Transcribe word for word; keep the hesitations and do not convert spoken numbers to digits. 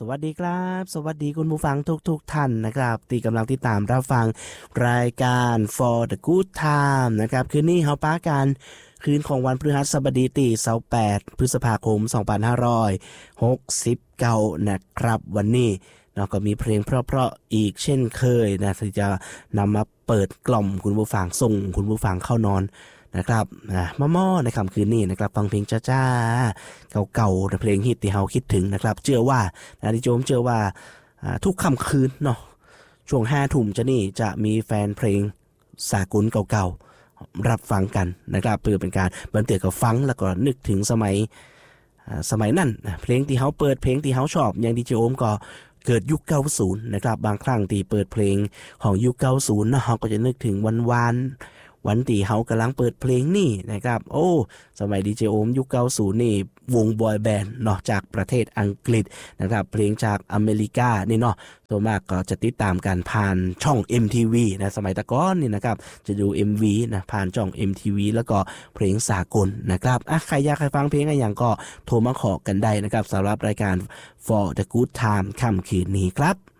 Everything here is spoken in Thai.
สวัสดีครับสวัสดีคุณผู้ฟังทุกๆทท่านนะครับที่กำลังติดตามรับฟังรายการ For the Good Time นะครับคืนนี้เฮาป้ากันคืนของวันพฤหัสบดีที่ยี่สิบแปดพฤษภาคมสองพันห้าร้อยหกสิบเก้านะครับวันนี้เราก็มีเพลงเพราะๆอีกเช่นเคยนะที่จะนำมาเปิดกล่อมคุณผู้ฟังส่งคุณผู้ฟังเข้านอนนะครับนะมาม่อในค่ำคืนนี้นะครับฟังเพลงจ้าๆเก่าๆเพลงฮิตที่เฮาคิดถึงนะครับเชื่อว่านะที่โจมเชื่อว่าทุกค่ำคืนเนาะช่วงห้าทุ่มจะนี่จะมีแฟนเพลงสากลเก่าๆรับฟังกันนะครับเพื่อเป็นการบันเทิงกับฟังแล้วก็นึกถึงสมัยสมัยนั้นเพลงที่เฮาเปิดเพลงที่เฮาชอบอย่างดีเจโอมก็เกิดยุคเก้าสิบนะครับบางครั้งที่เปิดเพลงของยุคเก้าสิบนะเฮาก็จะนึกถึงวันวานวันที่เฮากำลังเปิดเพลงนี่นะครับโอ้สมัยดีเจโอมยุคเก้าสิบนี่วงบอยแบนด์เนาะจากประเทศอังกฤษนะครับเพลงจากอเมริกานี่เนาะส่วนมากก็จะติดตามกันผ่านช่อง เอ็ม ที วี นะสมัยตะก้อนนี่นะครับจะดู เอ็ม วี นะผ่านช่อง เอ็ม ที วี แล้วก็เพลงสากลนะครับอ่ะใครอยากให้ฟังเพลงอะไรอย่างก็โทรมาขอกันได้นะครับสำหรับรายการ For the Good Time ค่ำคืนนี้ครับ